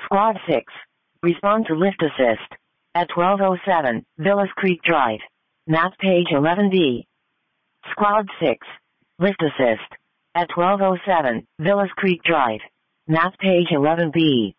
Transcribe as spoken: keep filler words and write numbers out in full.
Squad six. Respond to lift assist. At twelve oh seven, Villas Creek Drive. Map page eleven B. Squad six. Lift assist. At twelve oh seven, Villas Creek Drive. Map page eleven B.